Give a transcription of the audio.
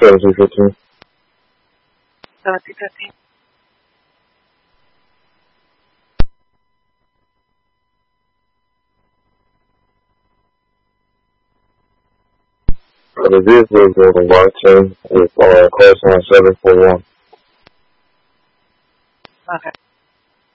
1715. 1715. The vehicle is in Washington with call sign 741. Okay.